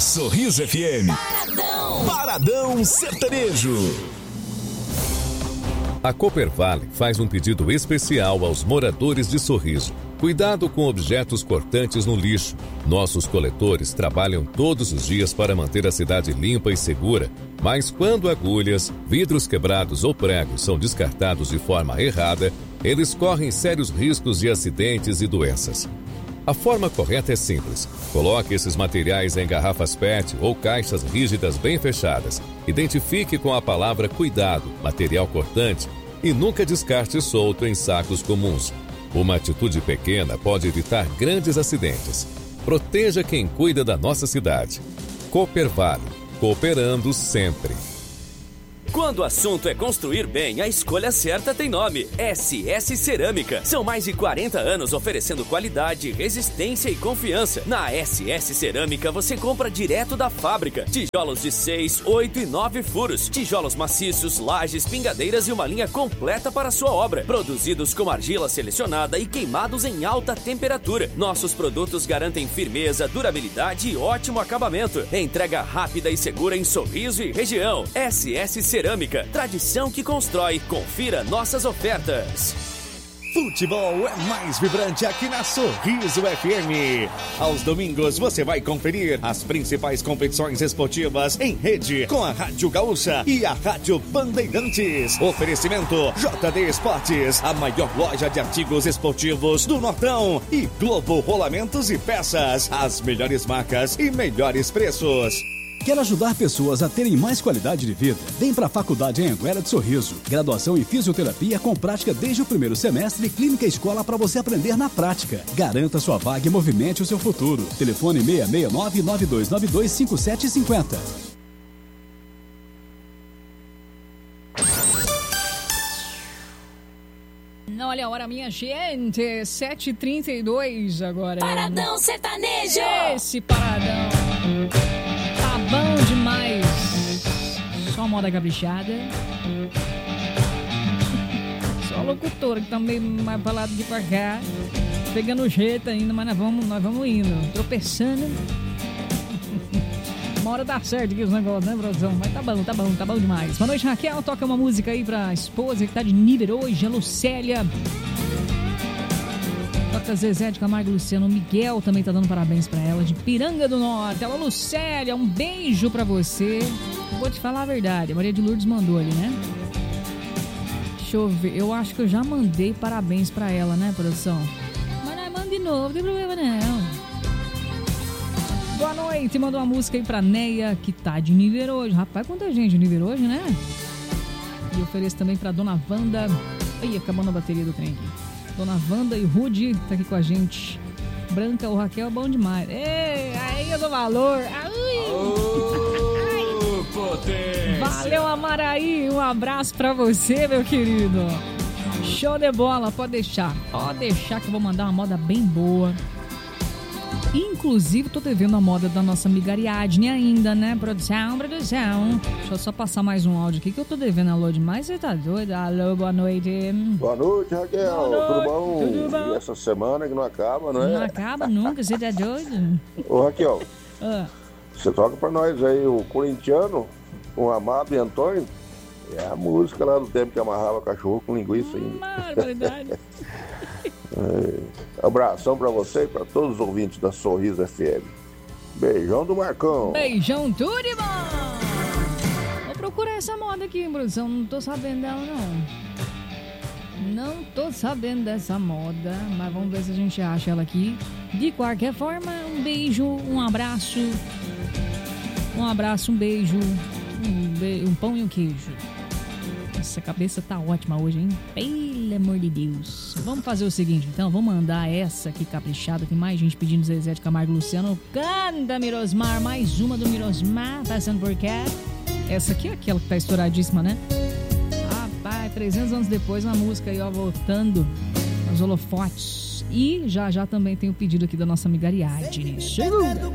Sorriso FM. Paradão Sertanejo. A Coopervale faz um pedido especial aos moradores de Sorriso. Cuidado com objetos cortantes no lixo. Nossos coletores trabalham todos os dias para manter a cidade limpa e segura, mas quando agulhas, vidros quebrados ou pregos são descartados de forma errada, eles correm sérios riscos de acidentes e doenças. A forma correta é simples. Coloque esses materiais em garrafas PET ou caixas rígidas bem fechadas. Identifique com a palavra cuidado, material cortante, e nunca descarte solto em sacos comuns. Uma atitude pequena pode evitar grandes acidentes. Proteja quem cuida da nossa cidade. Coopervale, cooperando sempre. Quando o assunto é construir bem, a escolha certa tem nome: SS Cerâmica. São mais de 40 anos oferecendo qualidade, resistência e confiança. Na SS Cerâmica você compra direto da fábrica. Tijolos de 6, 8 e 9 furos. Tijolos maciços, lajes, pingadeiras e uma linha completa para sua obra. Produzidos com argila selecionada e queimados em alta temperatura. Nossos produtos garantem firmeza, durabilidade e ótimo acabamento. Entrega rápida e segura em Sorriso e região. SS Cerâmica, tradição que constrói. Confira nossas ofertas. Futebol é mais vibrante aqui na Sorriso FM. Aos domingos você vai conferir as principais competições esportivas em rede com a Rádio Gaúcha e a Rádio Bandeirantes. Oferecimento JD Esportes, a maior loja de artigos esportivos do Nortão, e Globo Rolamentos e Peças, as melhores marcas e melhores preços. Quer ajudar pessoas a terem mais qualidade de vida? Vem para a Faculdade Anhanguera de Sorriso. Graduação em Fisioterapia com prática desde o primeiro semestre e Clínica Escola para você aprender na prática. Garanta sua vaga e movimente o seu futuro. Telefone 669-9292-5750. Não, olha a hora, minha gente. 7h32 agora. Paradão Sertanejo. Esse paradão. Tá bom demais. Só moda caprichada. Só locutora que tá meio mais pra lá do que pra cá. Pegando jeito ainda, mas nós vamos indo. Tropeçando. Uma hora dá certo aqui os negócios, né, produção? Mas tá bom demais. Boa noite, Raquel. Toca uma música aí pra esposa que tá de nível hoje, a Lucélia. Toca Zezé de Camargo e Luciano. O Miguel também tá dando parabéns pra ela, de Piranga do Norte. Alô, Lucélia, um beijo pra você. Vou te falar a verdade, a Maria de Lourdes mandou ali, né? Deixa eu ver, eu acho que eu já mandei parabéns pra ela, né, produção? Mas nós manda de novo, não tem problema não. Boa noite, mandou uma música aí pra Neia, que tá de nível hoje. Rapaz, quanta gente de nível hoje, né? E ofereço também pra Dona Wanda. Ih, acabando a bateria do trem aqui. Dona Wanda e Rudy tá aqui com a gente. Branca, o Raquel é bom demais. Ei, aí eu dou valor. Oh, potência. Valeu, Amaraí. Um abraço pra você, meu querido. Show de bola, pode deixar. Pode deixar que eu vou mandar uma moda bem boa. Inclusive, tô devendo a moda da nossa amiga Ariadne ainda, né? Produção. Deixa eu só passar mais um áudio aqui que eu tô devendo. Alô demais, você tá doido? Alô, boa noite. Boa noite, Raquel. Boa noite. Tudo bom? Tudo bom? E essa semana que não acaba, não é? Não acaba nunca, você tá doido? Ô, Raquel, você toca pra nós aí o corintiano, o Amado e Antônio. É a música lá do tempo que amarrava cachorro com linguiça ainda. Verdade. Abração pra você e pra todos os ouvintes da Sorriso FM. Beijão do Marcão. Beijão, tudo de bom. Vou procurar essa moda aqui, produção. Não tô sabendo dela, não tô sabendo dessa moda, mas vamos ver se a gente acha ela aqui. De qualquer forma, um beijo, um abraço. Um beijo, um pão e um queijo. Essa cabeça tá ótima hoje, hein? Pelo amor de Deus. Vamos fazer o seguinte, então. Vamos mandar essa aqui caprichada. Tem mais gente pedindo Zezé de Camargo e Luciano. Canta, Mirosmar. Mais uma do Mirosmar. Passando por cá. Essa aqui é aquela que tá estouradíssima, né? Rapaz, 300 anos depois, uma música aí, ó, voltando aos holofotes. E já também tem o pedido aqui da nossa amiga Ariadne. Segura!